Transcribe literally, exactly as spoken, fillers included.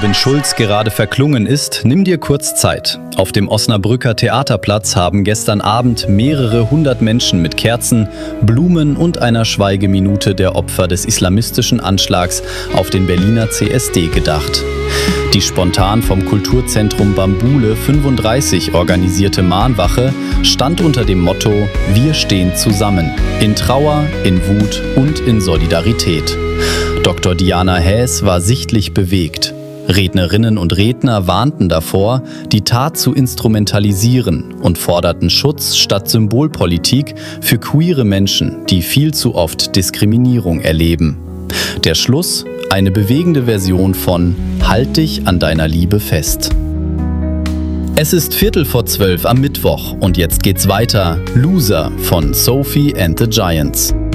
Robin Schulz gerade verklungen ist, nimm dir kurz Zeit. Auf dem Osnabrücker Theaterplatz haben gestern Abend mehrere hundert Menschen mit Kerzen, Blumen und einer Schweigeminute der Opfer des islamistischen Anschlags auf den Berliner C S D gedacht. Die spontan vom Kulturzentrum Bambule fünfunddreißig organisierte Mahnwache stand unter dem Motto „Wir stehen zusammen", in Trauer, in Wut und in Solidarität. Doktor Diana Haes war sichtlich bewegt. Rednerinnen und Redner warnten davor, die Tat zu instrumentalisieren und forderten Schutz statt Symbolpolitik für queere Menschen, die viel zu oft Diskriminierung erleben. Der Schluss: eine bewegende Version von „Halt dich an deiner Liebe fest". Es ist Viertel vor zwölf am Mittwoch und jetzt geht's weiter. Loser von Sophie and the Giants.